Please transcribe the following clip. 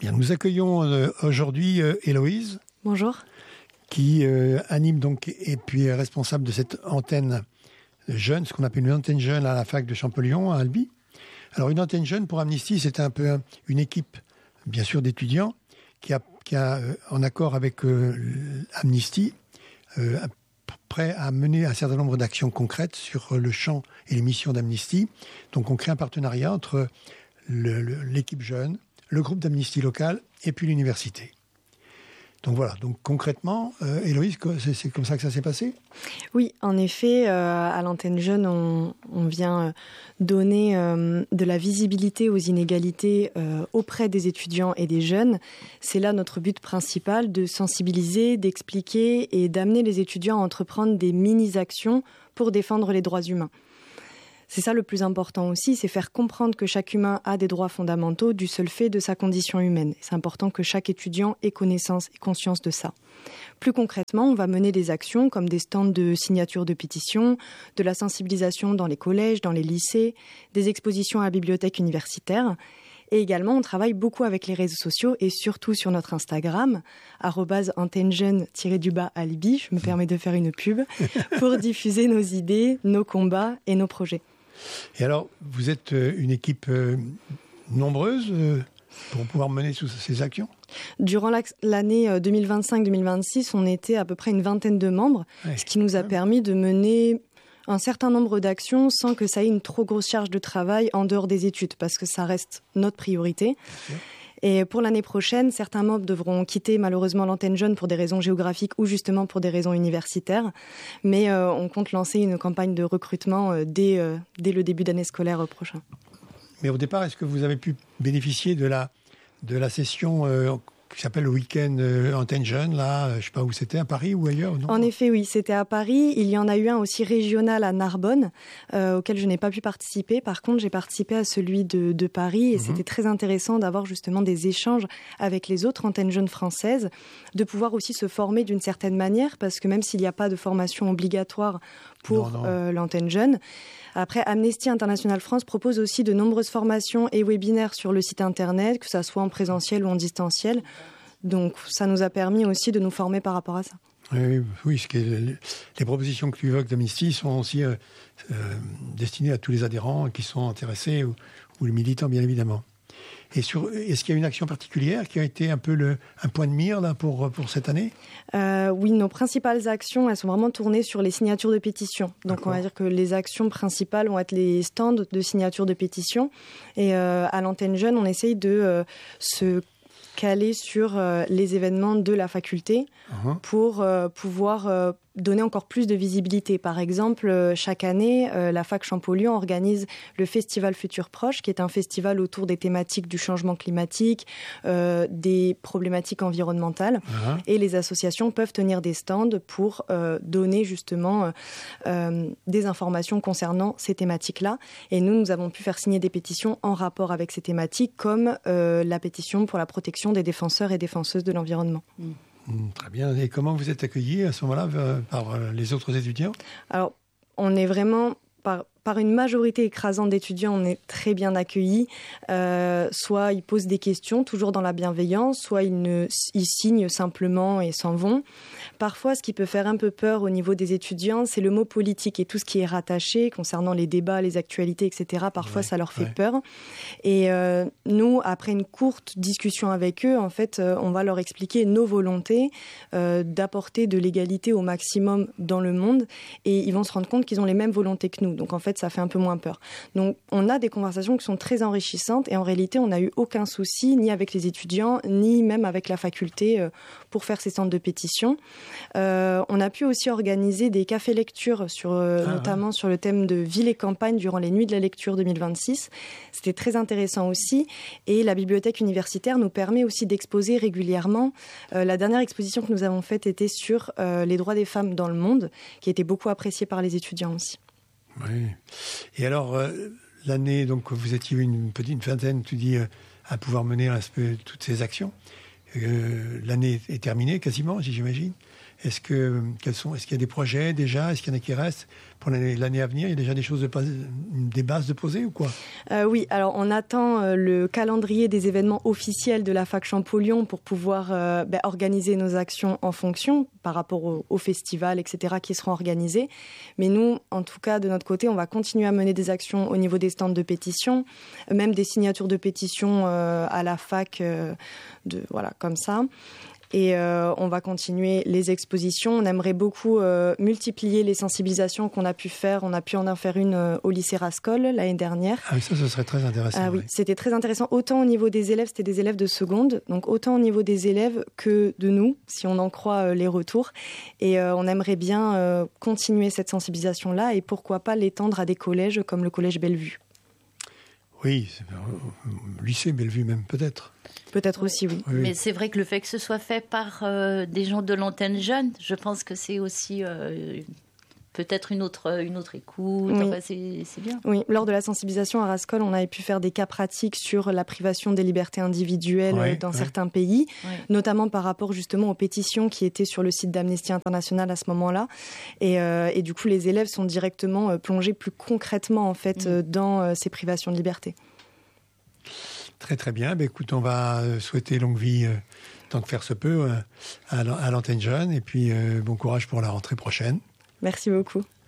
Bien, nous accueillons aujourd'hui Héloïse. Bonjour. Qui anime donc et puis est responsable de cette antenne jeune, ce qu'on appelle une antenne jeune à la fac de Champollion, à Albi. Alors une antenne jeune pour Amnesty, c'est un peu une équipe, bien sûr, d'étudiants qui a en accord avec Amnesty, prêt à mener un certain nombre d'actions concrètes sur le champ et les missions d'Amnesty. Donc on crée un partenariat entre l'équipe jeune, le groupe d'Amnesty local et puis l'université. Donc voilà, donc concrètement, Héloïse, c'est comme ça que ça s'est passé ? Oui, en effet, à l'antenne jeune, on vient donner de la visibilité aux inégalités auprès des étudiants et des jeunes. C'est là notre but principal, de sensibiliser, d'expliquer et d'amener les étudiants à entreprendre des mini-actions pour défendre les droits humains. C'est ça le plus important aussi, c'est faire comprendre que chaque humain a des droits fondamentaux du seul fait de sa condition humaine. C'est important que chaque étudiant ait connaissance et conscience de ça. Plus concrètement, on va mener des actions comme des stands de signature de pétitions, de la sensibilisation dans les collèges, dans les lycées, des expositions à la bibliothèque universitaire. Et également, on travaille beaucoup avec les réseaux sociaux et surtout sur notre Instagram, @antennejeune_albi, je me permets de faire une pub, pour diffuser nos idées, nos combats et nos projets. Et alors, vous êtes une équipe nombreuse pour pouvoir mener toutes ces actions ? Durant l'année 2025-2026, on était à peu près une vingtaine de membres, ce qui nous a permis de mener un certain nombre d'actions sans que ça ait une trop grosse charge de travail en dehors des études, parce que ça reste notre priorité. Et pour l'année prochaine, certains membres devront quitter malheureusement l'antenne jeune pour des raisons géographiques ou justement pour des raisons universitaires. Mais on compte lancer une campagne de recrutement dès le début d'année scolaire prochain. Mais au départ, est-ce que vous avez pu bénéficier de la session qui s'appelle le week-end antenne jeune, là, je ne sais pas où c'était, à Paris ou ailleurs, non ? En effet, oui, c'était à Paris. Il y en a eu un aussi régional à Narbonne, auquel je n'ai pas pu participer. Par contre, j'ai participé à celui de Paris et c'était très intéressant d'avoir justement des échanges avec les autres antennes jeunes françaises, de pouvoir aussi se former d'une certaine manière, parce que même s'il n'y a pas de formation obligatoire pour l'antenne jeune, après, Amnesty International France propose aussi de nombreuses formations et webinaires sur le site internet, que ça soit en présentiel ou en distanciel. Donc, ça nous a permis aussi de nous former par rapport à ça. Oui, les propositions que tu évoques d'Amnesty sont aussi destinées à tous les adhérents qui sont intéressés ou les militants, bien évidemment. Et est-ce qu'il y a une action particulière qui a été un peu un point de mire là, pour cette année ? Oui, nos principales actions, elles sont vraiment tournées sur les signatures de pétitions. Donc, D'accord. On va dire que les actions principales vont être les stands de signatures de pétitions. Et à l'antenne jeune, on essaye de se caler sur les événements de la faculté pour pouvoir donner encore plus de visibilité. Par exemple, chaque année, la fac Champollion organise le Festival Futur Proche, qui est un festival autour des thématiques du changement climatique, des problématiques environnementales. Et les associations peuvent tenir des stands pour donner justement des informations concernant ces thématiques-là. Et nous avons pu faire signer des pétitions en rapport avec ces thématiques, comme la pétition pour la protection des défenseurs et défenseuses de l'environnement. Très bien. Et comment vous êtes accueillis à ce moment-là par les autres étudiants ? Alors, on est vraiment, par une majorité écrasante d'étudiants, on est très bien accueillis. Soit ils posent des questions, toujours dans la bienveillance, soit ils signent simplement et s'en vont. Parfois, ce qui peut faire un peu peur au niveau des étudiants, c'est le mot politique et tout ce qui est rattaché concernant les débats, les actualités, etc. Parfois, ça leur fait peur. Et nous, après une courte discussion avec eux, en fait, on va leur expliquer nos volontés d'apporter de l'égalité au maximum dans le monde. Et ils vont se rendre compte qu'ils ont les mêmes volontés que nous. Donc, en fait, ça fait un peu moins peur. Donc, on a des conversations qui sont très enrichissantes et en réalité, on n'a eu aucun souci, ni avec les étudiants, ni même avec la faculté pour faire ces centres de pétition. On a pu aussi organiser des cafés lectures, notamment sur le thème de ville et campagne durant les nuits de la lecture 2026. C'était très intéressant aussi. Et la bibliothèque universitaire nous permet aussi d'exposer régulièrement. La dernière exposition que nous avons faite était sur les droits des femmes dans le monde, qui était beaucoup appréciée par les étudiants aussi. Oui. Et alors, l'année, donc vous étiez une vingtaine, tu dis, à pouvoir mener un peu toutes ces actions. L'année est terminée quasiment, j'imagine. Est-ce qu'il y a des projets déjà? Est-ce qu'il y en a qui restent pour l'année à venir? Il y a déjà des choses, des bases de poser ou quoi? Oui, alors on attend le calendrier des événements officiels de la fac Champollion pour pouvoir organiser nos actions en fonction par rapport au festival, etc., qui seront organisés. Mais nous, en tout cas, de notre côté, on va continuer à mener des actions au niveau des stands de pétition, même des signatures de pétition à la fac, comme ça. Et on va continuer les expositions. On aimerait beaucoup multiplier les sensibilisations qu'on a pu faire. On a pu en faire une au lycée Rascol l'année dernière. Ah oui, ça, ce serait très intéressant. Oui, c'était très intéressant. Autant au niveau des élèves, c'était des élèves de seconde. Donc autant au niveau des élèves que de nous, si on en croit les retours. Et on aimerait bien continuer cette sensibilisation-là et pourquoi pas l'étendre à des collèges comme le collège Bellevue. Oui, lycée Bellevue même, peut-être. Peut-être aussi, oui. Mais c'est vrai que le fait que ce soit fait par des gens de l'antenne jeune, je pense que c'est aussi peut-être une autre écoute. Oui. Enfin, c'est bien. Oui, lors de la sensibilisation à Rascol, on avait pu faire des cas pratiques sur la privation des libertés individuelles dans certains pays, notamment par rapport justement aux pétitions qui étaient sur le site d'Amnesty International à ce moment-là. Et du coup, les élèves sont directement plongés plus concrètement en fait dans ces privations de liberté. Très très bien. Écoute, on va souhaiter longue vie tant que faire se peut à l'antenne jeune et puis bon courage pour la rentrée prochaine. Merci beaucoup.